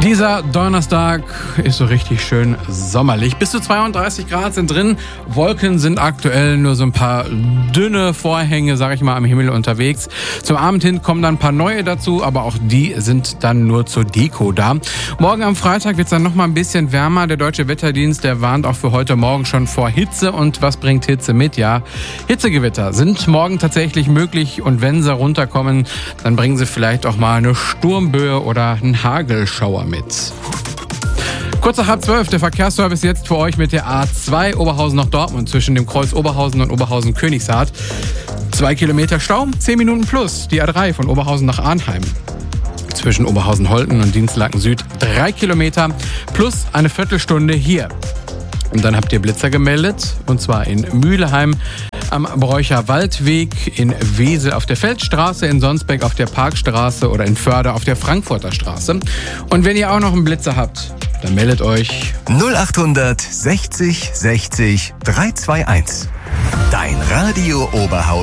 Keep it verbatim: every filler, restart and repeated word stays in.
Dieser Donnerstag ist so richtig schön sommerlich. Bis zu zweiunddreißig Grad sind drin. Wolken sind aktuell nur so ein paar dünne Vorhänge, sag ich mal, am Himmel unterwegs. Zum Abend hin kommen dann ein paar neue dazu, aber auch die sind dann nur zur Deko da. Morgen am Freitag wird es dann noch mal ein bisschen wärmer. Der Deutsche Wetterdienst, der warnt auch für heute Morgen schon vor Hitze. Und was bringt Hitze mit? Ja, Hitzegewitter sind morgen tatsächlich möglich. Und wenn sie runterkommen, dann bringen sie vielleicht auch mal eine Sturmböe oder einen Hagelschauer mit. Kurz nach halb zwölf, der Verkehrsservice jetzt für euch mit der A zwei Oberhausen nach Dortmund zwischen dem Kreuz Oberhausen und Oberhausen-Königshardt. Zwei Kilometer Stau, zehn Minuten plus. Die A drei von Oberhausen nach Arnheim zwischen Oberhausen-Holten und Dienstlaken Süd. Drei Kilometer plus eine Viertelstunde hier. Und dann habt ihr Blitzer gemeldet, und zwar in Mühlheim am Bräucher Waldweg, in Wesel auf der Feldstraße, in Sonsbeck auf der Parkstraße oder in Förde auf der Frankfurter Straße. Und wenn ihr auch noch einen Blitzer habt, dann meldet euch null acht hundert sechzig sechzig drei zwei eins. Dein Radio Oberhausen.